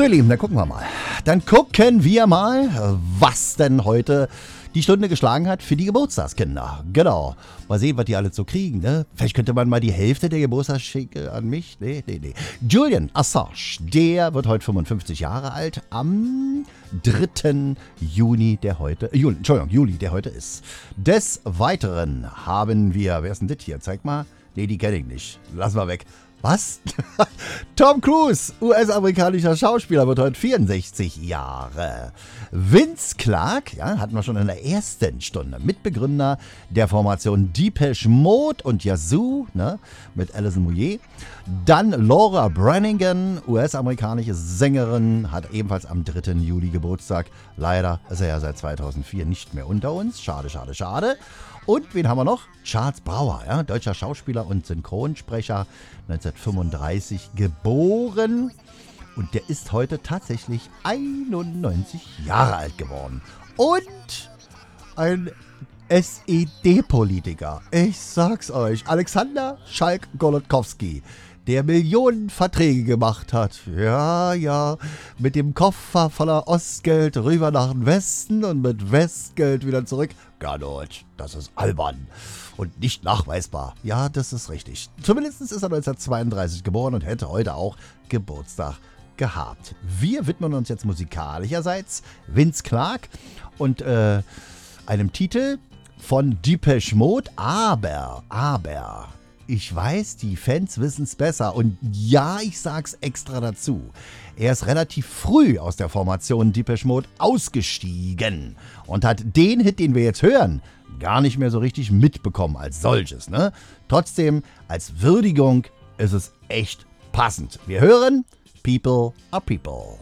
So, ihr Lieben, dann gucken wir mal. Was denn heute die Stunde geschlagen hat für die Geburtstagskinder. Genau. Mal sehen, was die alle so kriegen, ne? Vielleicht könnte man mal die Hälfte der Geburtstagsgeschenke an mich. Nee. Julian Assange, der wird heute 55 Jahre alt. Am 3. Juli, der heute ist. Des Weiteren haben wir, wer ist denn das hier? Zeig mal. Nee, die kenne ich nicht. Lass mal weg. Was? Tom Cruise, US-amerikanischer Schauspieler, wird heute 64 Jahre. Vince Clarke, ja, hatten wir schon in der ersten Stunde, Mitbegründer der Formation Depeche Mode und Yazoo, ne, mit Alison Moyet. Dann Laura Branigan, US-amerikanische Sängerin, hat ebenfalls am 3. Juli Geburtstag. Leider ist er ja seit 2004 nicht mehr unter uns. Schade. Und wen haben wir noch? Charles Brouwer, ja, deutscher Schauspieler und Synchronsprecher, 1935 geboren. Und der ist heute tatsächlich 91 Jahre alt geworden. Und ein SED-Politiker, ich sag's euch, Alexander Schalk-Golodkowski, der Millionen Verträge gemacht hat. Ja, mit dem Koffer voller Ostgeld rüber nach dem Westen und mit Westgeld wieder zurück. Gar nicht, das ist albern und nicht nachweisbar. Ja, das ist richtig. Zumindest ist er 1932 geboren und hätte heute auch Geburtstag gehabt. Wir widmen uns jetzt musikalischerseits Vince Clarke und einem Titel von Depeche Mode, aber ich weiß, die Fans wissen es besser und ja, ich sag's extra dazu. Er ist relativ früh aus der Formation Depeche Mode ausgestiegen und hat den Hit, den wir jetzt hören, gar nicht mehr so richtig mitbekommen als solches, ne? Trotzdem, als Würdigung ist es echt passend. Wir hören People are People.